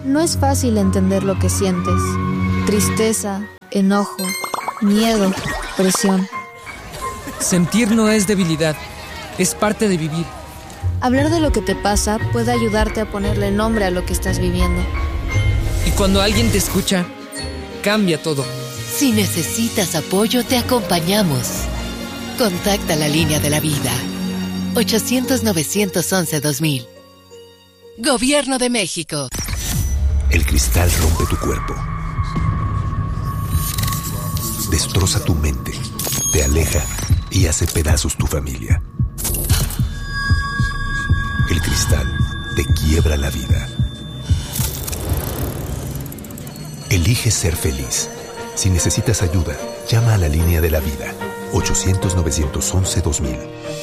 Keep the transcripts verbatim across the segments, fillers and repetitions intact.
No es fácil entender lo que sientes. Tristeza, enojo, miedo, presión. Sentir no es debilidad, es parte de vivir. Hablar de lo que te pasa puede ayudarte a ponerle nombre a lo que estás viviendo. Y cuando alguien te escucha, cambia todo. Si necesitas apoyo, te acompañamos. Contacta la línea de la vida. ochocientos, novecientos once, dos mil. Gobierno de México. El cristal rompe tu cuerpo. Destroza tu mente. Te aleja y hace pedazos tu familia. El cristal te quiebra la vida. Elige ser feliz. Si necesitas ayuda, llama a la línea de la vida. ochocientos, novecientos once, dos mil.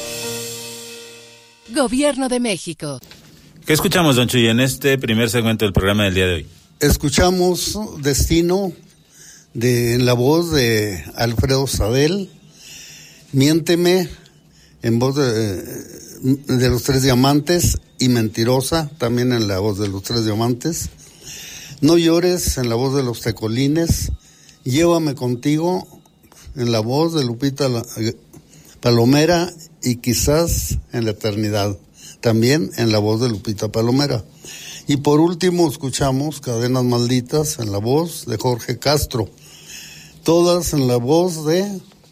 Gobierno de México. ¿Qué escuchamos, don Chuy, en este primer segmento del programa del día de hoy? Escuchamos Destino, de, en la voz de Alfredo Sadel, Miénteme, en voz de, de Los Tres Diamantes, y Mentirosa, también en la voz de Los Tres Diamantes. No Llores, en la voz de Los Tecolines. Llévame Contigo, en la voz de Lupita Palomera, y Quizás en la Eternidad, también en la voz de Lupita Palomera. Y por último escuchamos Cadenas Malditas, en la voz de Jorge Castro. Todas en la voz de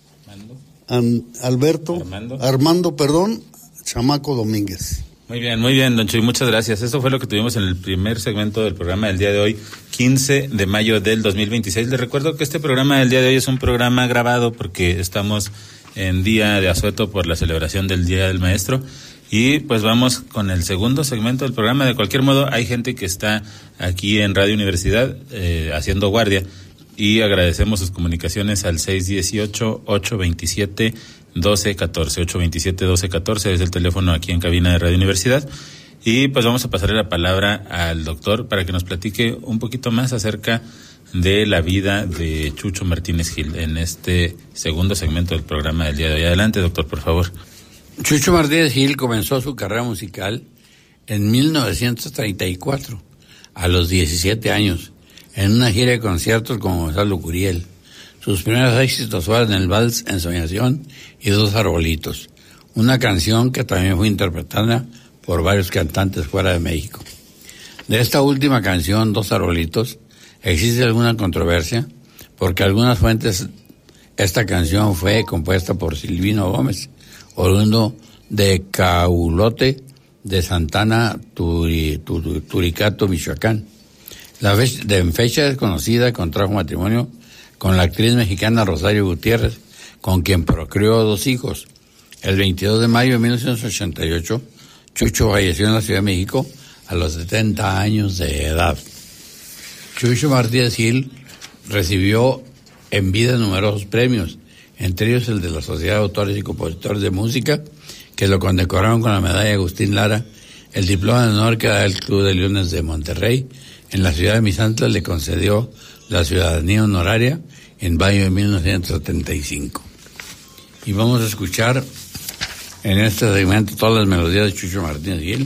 An- Alberto Armando. Armando, perdón, Chamaco Domínguez. Muy bien, muy bien, don Chuy, muchas gracias. Eso fue lo que tuvimos en el primer segmento del programa del día de hoy, quince de mayo del dos mil veintiséis. Les recuerdo que este programa del día de hoy es un programa grabado porque estamos en día de asueto por la celebración del Día del Maestro. Y pues vamos con el segundo segmento del programa. De cualquier modo, hay gente que está aquí en Radio Universidad eh, haciendo guardia, y agradecemos sus comunicaciones al seis uno ocho, ocho dos siete, uno dos uno cuatro. ocho dos siete, uno dos uno cuatro es el teléfono aquí en cabina de Radio Universidad. Y pues vamos a pasarle la palabra al doctor para que nos platique un poquito más acerca de la vida de Chucho Martínez Gil en este segundo segmento del programa del día de hoy. Adelante, doctor, por favor. Chucho Martínez Gil comenzó su carrera musical en mil novecientos treinta y cuatro, a los diecisiete años, en una gira de conciertos con Gonzalo Curiel. Sus primeros éxitos fueron el Vals Ensoñación y Dos Arbolitos, una canción que también fue interpretada por varios cantantes fuera de México. De esta última canción, Dos Arbolitos, existe alguna controversia, porque algunas fuentes, esta canción fue compuesta por Silvino Gómez, oriundo de Caulote de Santana, Turi, Tur, Turicato, Michoacán. La fecha, de, en fecha desconocida contrajo matrimonio con la actriz mexicana Rosario Gutiérrez, con quien procreó dos hijos. El veintidós de mayo de mil novecientos ochenta y ocho, Chucho falleció en la Ciudad de México a los setenta años de edad. Chucho Martínez Gil recibió en vida numerosos premios, entre ellos el de la Sociedad de Autores y Compositores de Música, que lo condecoraron con la medalla Agustín Lara. El diploma de honor que da el Club de Leones de Monterrey en la ciudad de Misantla le concedió la ciudadanía honoraria en mayo de mil novecientos setenta y cinco. Y vamos a escuchar en este segmento todas las melodías de Chucho Martínez Gil.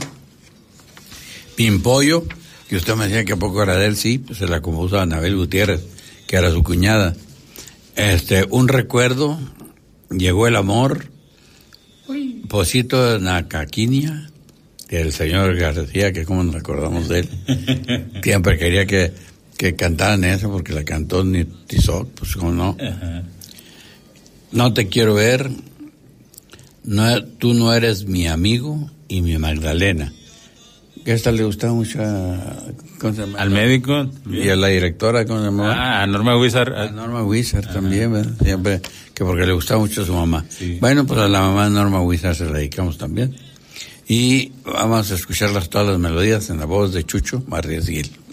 Pimpollo, que usted me decía que a poco era de él, sí, pues se la compuso a Anabel Gutiérrez, que era su cuñada. Este, un recuerdo, Llegó el amor, Pocito de Nacaquinia, el señor García, que como nos recordamos de él, siempre quería que, que cantaran eso porque la cantó Tizoc, pues como no. Uh-huh. No te quiero ver, no, tú no eres mi amigo, y mi Magdalena. Esta le gustaba mucho a, ¿cómo se llama? Al médico. Y a la directora, ¿cómo se llamaba? Ah, a Norma Wizard. A Norma Wizard también, ¿verdad? Siempre, que porque le gustaba mucho a su mamá. Sí. Bueno, pues a la mamá de Norma Wizard se la dedicamos también. Y vamos a escucharlas todas las melodías en la voz de Chucho Martínez Gil.